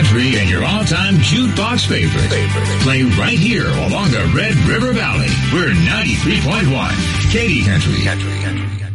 Country and your all-time jukebox favorite. Play right here along the Red River Valley. We're 93.1 Katy Country.